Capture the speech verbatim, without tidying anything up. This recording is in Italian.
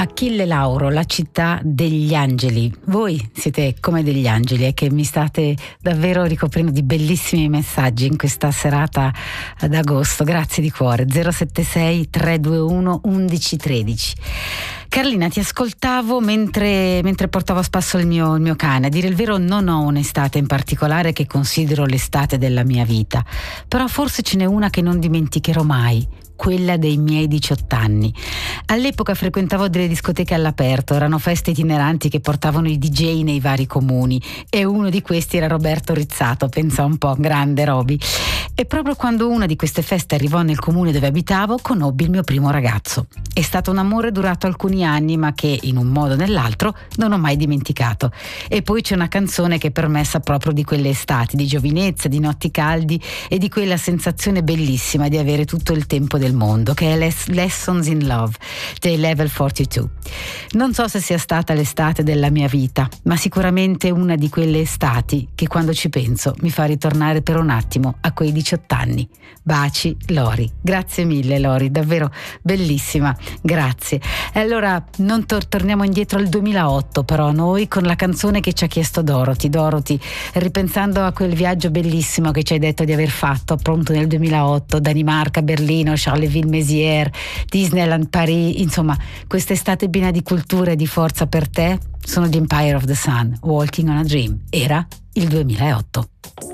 Achille Lauro, la città degli angeli. Voi siete come degli angeli e che mi state davvero ricoprendo di bellissimi messaggi in questa serata d'agosto. Grazie di cuore. zero sette sei tre due uno uno uno uno tre. Carlina, ti ascoltavo mentre, mentre portavo a spasso il mio, il mio cane. A dire il vero non ho un'estate in particolare che considero l'estate della mia vita, però forse ce n'è una che non dimenticherò mai, quella dei miei diciotto anni. All'epoca frequentavo delle discoteche all'aperto, erano feste itineranti che portavano i D J nei vari comuni e uno di questi era Roberto Rizzato, pensa un po', grande Roby. E proprio quando una di queste feste arrivò nel comune dove abitavo, conobbi il mio primo ragazzo. È stato un amore durato alcuni anni, ma che in un modo o nell'altro non ho mai dimenticato. E poi c'è una canzone che per me sa proprio di quelle estati, di giovinezza, di notti caldi e di quella sensazione bellissima di avere tutto il tempo del mondo, che è Les- Lessons in Love dei Level quarantadue. Non so se sia stata l'estate della mia vita, ma sicuramente una di quelle estati che quando ci penso mi fa ritornare per un attimo a quei diciotto anni. Baci Lori. Grazie mille Lori, davvero bellissima, grazie. E allora non tor- torniamo indietro al duemilaotto però noi con la canzone che ci ha chiesto Dorothy. Dorothy, ripensando a quel viaggio bellissimo che ci hai detto di aver fatto appunto nel duemilaotto, Danimarca, Berlino, Charleville-Mézières, Disneyland, Paris, insomma quest'estate piena di cultura e di forza per te sono gli Empire of the Sun, Walking on a Dream. Era il duemilaotto.